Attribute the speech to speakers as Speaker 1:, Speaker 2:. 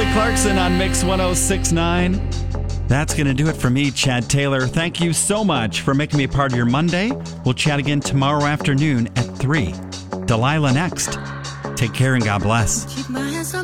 Speaker 1: Kelly Clarkson on Mix 106.9. That's going to do it for me, Chad Taylor. Thank you so much for making me a part of your Monday. We'll chat again tomorrow afternoon at 3. Delilah next. Take care and God bless.